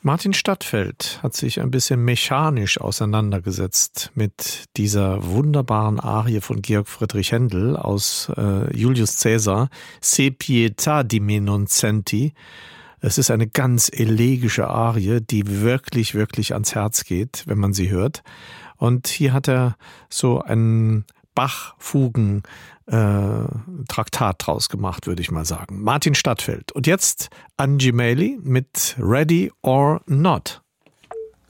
Martin Stadtfeld hat sich ein bisschen mechanisch auseinandergesetzt mit dieser wunderbaren Arie von Georg Friedrich Händel aus Julius Caesar, Se pietà di me non senti. Es ist eine ganz elegische Arie, die wirklich, wirklich ans Herz geht, wenn man sie hört. Und hier hat er so einen Bach-Fugen-Traktat draus gemacht, würde ich mal sagen. Martin Stadtfeld. Und jetzt Angie Maley mit Ready or Not.